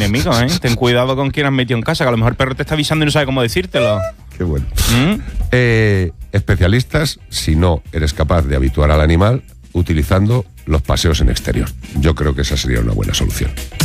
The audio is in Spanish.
enemigos, ¿eh? Ten cuidado con quien has metido en casa, que a lo mejor el perro te está avisando y no sabe cómo decírtelo. Qué bueno. Especialistas, si no eres capaz de habituar al animal utilizando los paseos en exterior. Yo creo que esa sería una buena solución.